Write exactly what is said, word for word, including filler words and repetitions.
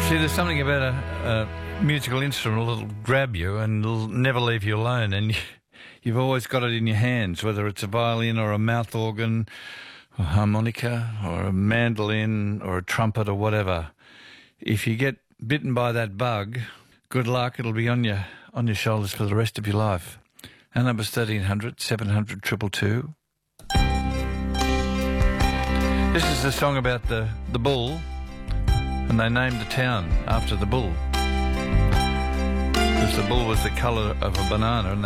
See, there's something about a, a musical instrument that'll grab you and it'll never leave you alone, and you, you've always got it in your hands, whether it's a violin or a mouth organ, or a harmonica or a mandolin or a trumpet or whatever. If you get bitten by that bug, good luck, it'll be on your on your shoulders for the rest of your life. Our number's thirteen hundred, seven hundred, two two two. This is a song about the, the bull, and they named the town after the bull. Because the bull was the colour of a banana, and they